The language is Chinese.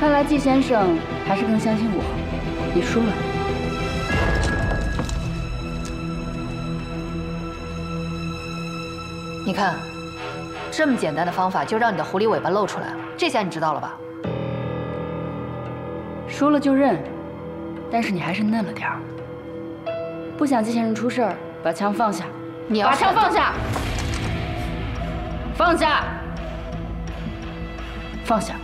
看来季先生还是更相信我。你输了。 你看，这么简单的方法就让你的狐狸尾巴露出来了，这下你知道了吧？ 输了就认，但是你还是嫩了点儿。不想季先生出事儿，把枪放下。 你要把枪放下，放下，放下。